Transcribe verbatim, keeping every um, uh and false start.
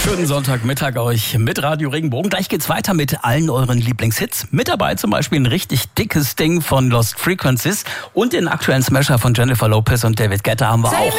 Schönen Sonntagmittag euch mit Radio Regenbogen. Gleich geht's weiter mit allen euren Lieblingshits. Mit dabei zum Beispiel ein richtig dickes Ding von Lost Frequencies und den aktuellen Smasher von Jennifer Lopez und David Guetta haben wir auch.